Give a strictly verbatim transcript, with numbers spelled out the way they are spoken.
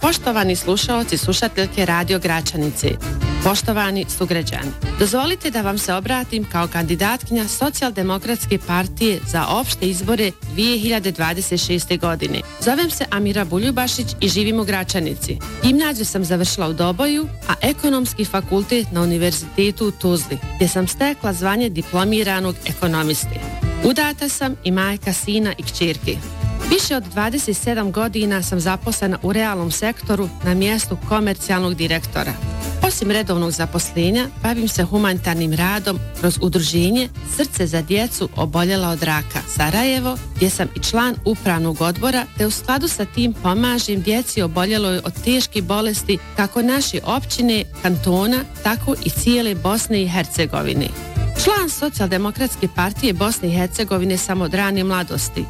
Poštovani slušaoci, slušateljke Radio Gračanice, poštovani sugrađani, dozvolite da vam se obratim kao kandidatkinja Socijaldemokratske partije za opšte izbore dvije hiljade dvadeset šeste. godine. Zovem se Amira Buljubašić i živim u Gračanici. Gimnaziju sam završila u Doboju, a ekonomski fakultet na Univerzitetu u Tuzli, gdje sam stekla zvanje diplomiranog ekonomiste. Udata sam i majka sina i kćerke. Više od dvadeset sedam godina sam zaposlena u realnom sektoru na mjestu komercijalnog direktora. Osim redovnog zaposlenja, bavim se humanitarnim radom kroz udruženje Srce za djecu oboljela od raka Sarajevo, gdje sam i član upravnog odbora, te u skladu sa tim pomažem djeci oboljeloj od teških bolesti kako naše općine, kantona, tako i cijele Bosne i Hercegovine. Član Socijaldemokratske partije Bosne i Hercegovine sam od rane mladosti,